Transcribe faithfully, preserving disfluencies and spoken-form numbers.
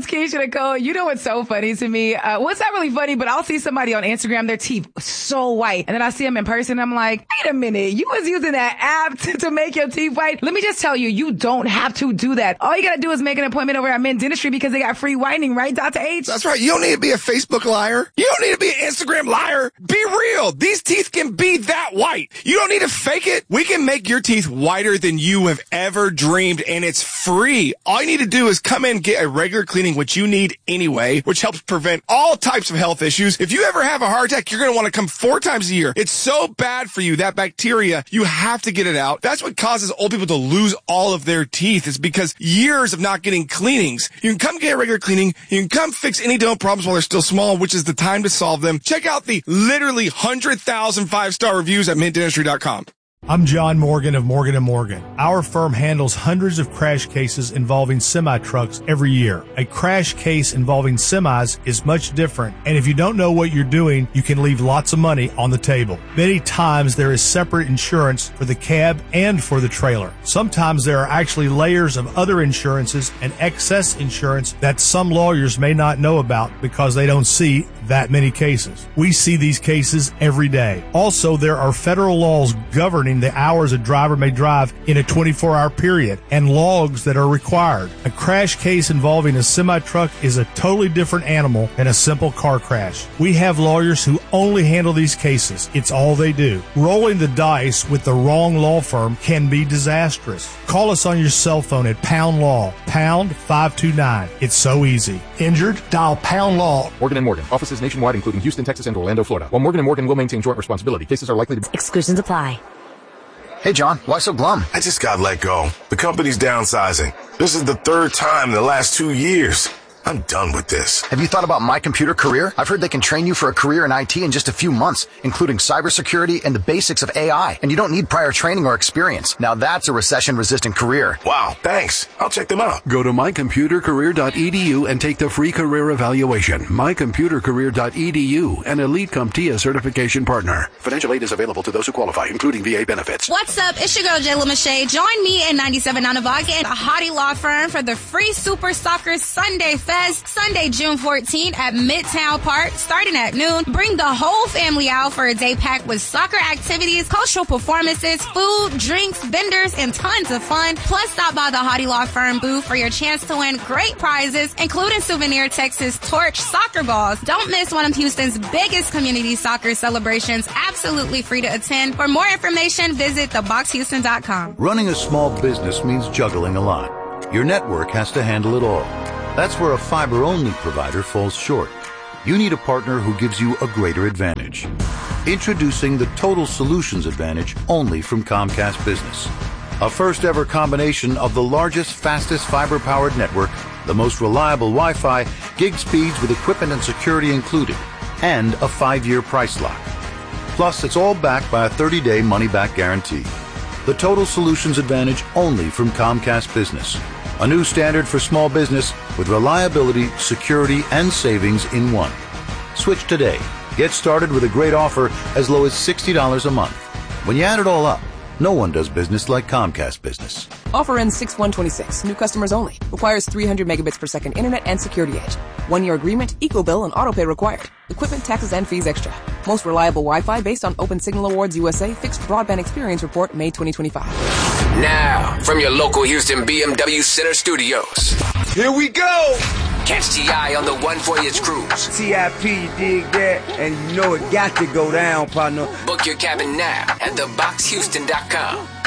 Keisha Nicole. You know what's so funny to me? Uh, well, it's not really funny, but I'll see somebody on Instagram, their teeth so white. And then I see them in person. I'm like, wait a minute. You was using that app to, to make your teeth white? Let me just tell you, you don't have to do that. All you got to do is make an appointment over at Mint Dentistry because they got free whitening, right, Doctor H? That's right. You don't need to be a Facebook liar. You don't need to be an Instagram liar. Be real. These teeth can be that white. You don't need to fake it. We can make your teeth whiter than you have ever dreamed, and it's free. All you need to do is come in and get a regular cleaning, which you need anyway, which helps prevent all types of health issues. If you ever have a heart attack, you're going to want to come four times a year. It's so bad for you, that bacteria. You have to get it out. That's what causes old people to lose all of their teeth. It's because years of not getting cleanings. You can come get a regular cleaning. You can come fix any dental problems while they're still small, which is the time to solve them. Check out the literally one hundred thousand five-star reviews at mint dentistry dot com. I'm John Morgan of Morgan and Morgan. Our firm handles hundreds of crash cases involving semi-trucks every year. A crash case involving semis is much different, and if you don't know what you're doing, you can leave lots of money on the table. Many times there is separate insurance for the cab and for the trailer. Sometimes there are actually layers of other insurances and excess insurance that some lawyers may not know about because they don't see that many cases. We see these cases every day. Also, there are federal laws governing the hours a driver may drive in a twenty-four hour period and logs that are required. A crash case involving a semi-truck is a totally different animal than a simple car crash. We have lawyers who only handle these cases. It's all they do. Rolling the dice with the wrong law firm can be disastrous. Call us on your cell phone at Pound Law, pound five two nine. It's so easy. Injured? Dial Pound Law. Morgan and Morgan. Offices nationwide, including Houston, Texas, and Orlando, Florida. While Morgan and Morgan will maintain joint responsibility, cases are likely to... Exclusions apply. Hey, John, why so glum? I just got let go. The company's downsizing. This is the third time in the last two years. I'm done with this. Have you thought about My Computer Career? I've heard they can train you for a career in I T in just a few months, including cybersecurity and the basics of A I. And you don't need prior training or experience. Now that's a recession-resistant career. Wow, thanks. I'll check them out. Go to my computer career dot e d u and take the free career evaluation. my computer career dot e d u, an Elite CompTIA certification partner. Financial aid is available to those who qualify, including V A benefits. What's up? It's your girl, Jayla Mache. Join me and ninety-seven Nonavaga and a Hottie Law Firm for the free Super Soccer Sunday Fest, Sunday, June fourteenth at Midtown Park, starting at noon. Bring the whole family out for a day packed with soccer activities, cultural performances, food, drinks, vendors, and tons of fun. Plus, stop by the Hottie Law Firm booth for your chance to win great prizes, including Souvenir Texas Torch soccer balls. Don't miss one of Houston's biggest community soccer celebrations. Absolutely free to attend. For more information, visit the box houston dot com. Running a small business means juggling a lot. Your network has to handle it all. That's where a fiber-only provider falls short. You need a partner who gives you a greater advantage. Introducing the Total Solutions Advantage only from Comcast Business. A first-ever combination of the largest, fastest fiber-powered network, the most reliable Wi-Fi, gig speeds with equipment and security included, and a five-year price lock. Plus, it's all backed by a thirty day money-back guarantee. The Total Solutions Advantage only from Comcast Business. A new standard for small business with reliability, security, and savings in one. Switch today. Get started with a great offer as low as sixty dollars a month. When you add it all up, no one does business like Comcast Business. Offer ends six one twenty-six. New customers only. Requires three hundred megabits per second internet and security edge. One-year agreement, eco-bill, and autopay required. Equipment, taxes, and fees extra. Most reliable Wi-Fi based on Open Signal Awards U S A Fixed Broadband Experience Report, May twenty twenty-five. Now, from your local Houston B M W Center Studios. Here we go! Catch T I on the One Voyage Cruise. T I P, dig that? And you know it got to go down, partner. Book your cabin now at the box houston dot com.